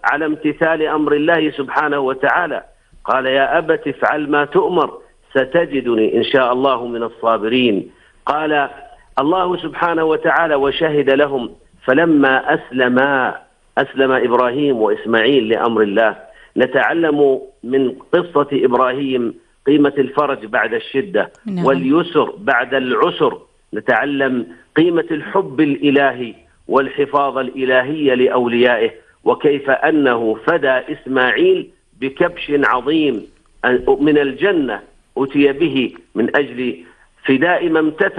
على امتثال أمر الله سبحانه وتعالى. قال يا أبت افعل ما تؤمر ستجدني إن شاء الله من الصابرين. قال الله سبحانه وتعالى وشهد لهم فلما أسلم إبراهيم وإسماعيل لأمر الله. نتعلم من قصة إبراهيم قيمة الفرج بعد الشدة واليسر بعد العسر. نتعلم قيمة الحب الإلهي والحفاظ الإلهي لأوليائه، وكيف أنه فدى إسماعيل بكبش عظيم من الجنة أتي به من أجل فداء من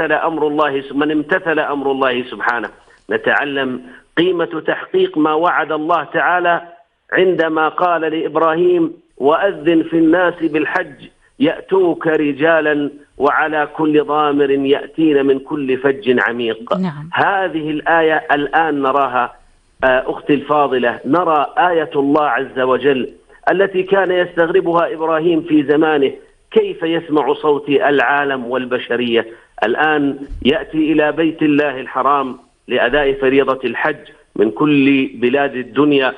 امتثل أمر الله سبحانه. نتعلم قيمة تحقيق ما وعد الله تعالى عندما قال لإبراهيم وأذن في الناس بالحج يأتوك رجالا وعلى كل ضامر يأتين من كل فج عميق. هذه الآية الآن نراها أختي الفاضلة، نرى آية الله عز وجل التي كان يستغربها إبراهيم في زمانه، كيف يسمع صوت العالم والبشرية. الآن يأتي إلى بيت الله الحرام لأداء فريضة الحج من كل بلاد الدنيا،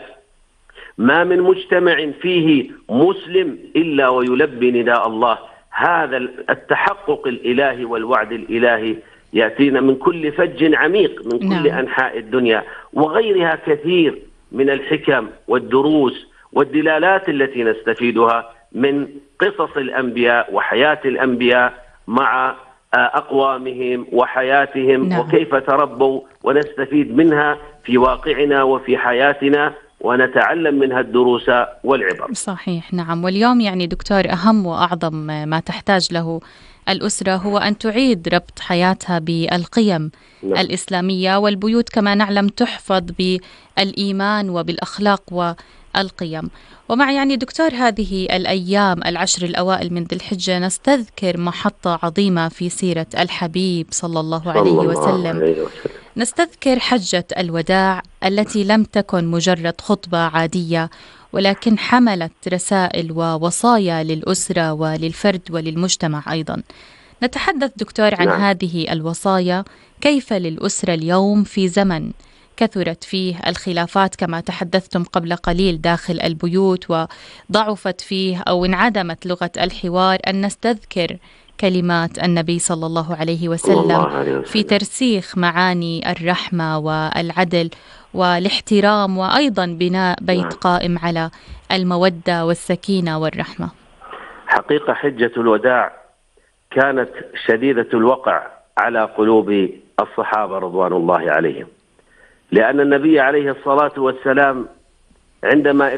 ما من مجتمع فيه مسلم إلا ويلبي نداء الله. هذا التحقق الإلهي والوعد الإلهي يأتينا من كل فج عميق من كل أنحاء الدنيا، وغيرها كثير من الحكم والدروس والدلالات التي نستفيدها من قصص الأنبياء وحياة الأنبياء مع أقوامهم وحياتهم وكيف تربوا، ونستفيد منها في واقعنا وفي حياتنا ونتعلم منها الدروس والعبر. صحيح، نعم. واليوم يعني دكتور أهم وأعظم ما تحتاج له الأسرة هو أن تعيد ربط حياتها بالقيم الإسلامية، والبيوت كما نعلم تحفظ بالإيمان وبالأخلاق والقيم. ومع يعني دكتور هذه الأيام العشر الأوائل من ذي الحجة نستذكر محطة عظيمة في سيرة الحبيب صلى الله عليه وسلم. نستذكر حجة الوداع التي لم تكن مجرد خطبة عادية، ولكن حملت رسائل ووصايا للأسرة وللفرد وللمجتمع أيضا. نتحدث دكتور عن هذه الوصايا، كيف للأسرة اليوم في زمن كثرت فيه الخلافات كما تحدثتم قبل قليل داخل البيوت، وضعفت فيه أو انعدمت لغة الحوار، أن نستذكر كلمات النبي صلى الله عليه وسلم في ترسيخ معاني الرحمة والعدل والاحترام، وأيضا بناء بيت قائم على المودة والسكينة والرحمة. حقيقة حجة الوداع كانت شديدة الوقع على قلوب الصحابة رضوان الله عليهم، لأن النبي عليه الصلاة والسلام عندما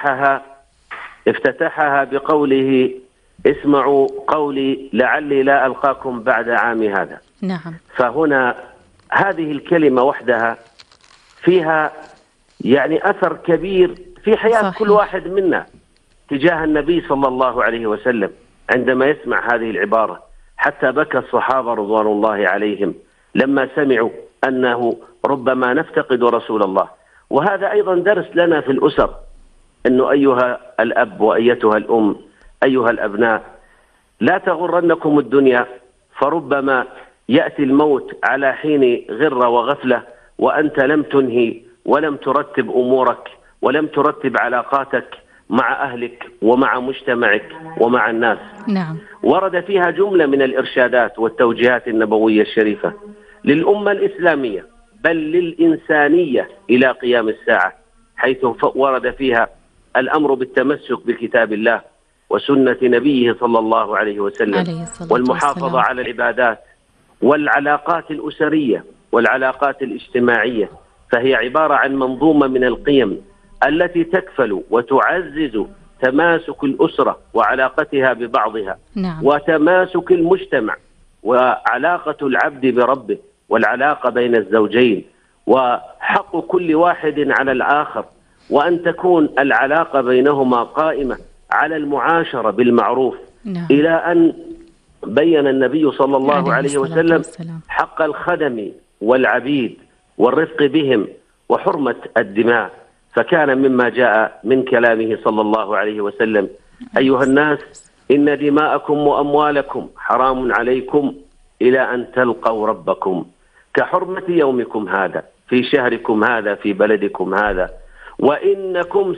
افتتحها بقوله اسمعوا قولي لعلي لا ألقاكم بعد عامي هذا. فهنا هذه الكلمة وحدها فيها يعني أثر كبير في حياة كل واحد منا تجاه النبي صلى الله عليه وسلم. عندما يسمع هذه العبارة حتى بكى الصحابة رضوان الله عليهم لما سمعوا أنه ربما نفتقد رسول الله. وهذا أيضا درس لنا في الأسر، أنه أيها الأب وأيتها الأم أيها الأبناء لا تغرنكم الدنيا، فربما يأتي الموت على حين غرة وغفلة وأنت لم تنهي ولم ترتب أمورك ولم ترتب علاقاتك مع أهلك ومع مجتمعك ومع الناس. ورد فيها جملة من الإرشادات والتوجيهات النبوية الشريفة للأمة الإسلامية بل للإنسانية إلى قيام الساعة، حيث ورد فيها الأمر بالتمسك بكتاب الله وسنة نبيه صلى الله عليه وسلم، والمحافظة على العبادات والعلاقات الأسرية والعلاقات الاجتماعية. فهي عبارة عن منظومة من القيم التي تكفل وتعزز تماسك الأسرة وعلاقتها ببعضها، وتماسك المجتمع وعلاقة العبد بربه والعلاقة بين الزوجين وحق كل واحد على الآخر، وأن تكون العلاقة بينهما قائمة على المعاشرة بالمعروف. إلى أن بين النبي صلى الله عليه وسلم حق الخدم والعبيد والرفق بهم وحرمة الدماء. فكان مما جاء من كلامه صلى الله عليه وسلم أيها الناس إن دماءكم وأموالكم حرام عليكم إلى أن تلقوا ربكم كحرمة يومكم هذا في شهركم هذا في بلدكم هذا، وإنكم